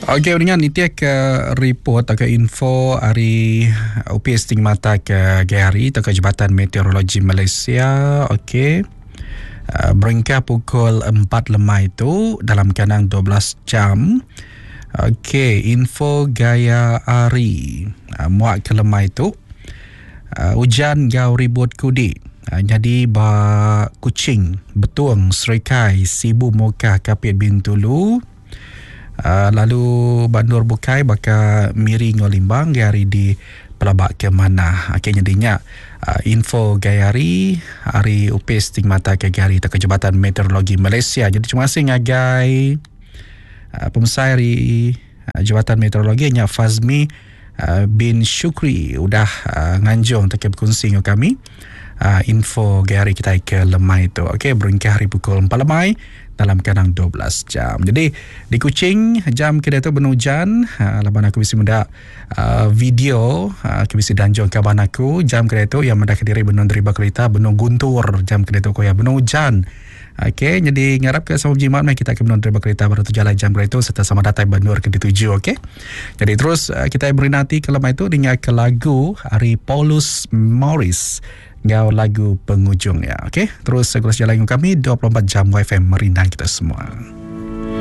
Okey, dengan nitia ke report atau ke info hari UPS tinggi mata ke Gary atau ke Jabatan Meteorologi Malaysia. Okey. Beringkah pukul 4 lemah itu dalam kanang 12 jam. Okey, info gaya hari muak ke lemah itu. Hujan gau ribut kudi. Jadi Kuching, Betuang, Serikai, Sibu Mokah, Kapit Bintulu. Lalu Bandur Bukai baka Miri Ngolimbang gari di pelabak ke mana. Okey, jadinya info gaya hari UPS tinggi mata ke gari ke Jabatan Meteorologi Malaysia. Jadi terima kasih ngagai pemusai hari Jabatan Meteorologi nya Fazmi bin Syukri udah nganjung tak berkongsi dengan kami info gaya hari kita ke lemah itu. Okey, beringkah hari pukul 4 lemah dalam kadang 12 jam. Jadi di Kuching jam kedua tu benar hujan. Laban aku bisa muda video aku bisa danjong kawan aku jam kedua tu yang mendak diri benar deribak kereta benar guntur jam kedua tu ko ya benar hujan. Okey, jadi ngarap ke sama jimat mai kita akan benar deribak kereta baru tu jalan jam kedua tu serta sama datang Bandur ke dituju. Okey. Jadi terus kita beri nanti ke lemah itu dengan ke lagu hari Paulus Morris ngau lagu penghujungnya. Okey, terus segera jalan dengan kami 24 jam WFM merindang kita semua.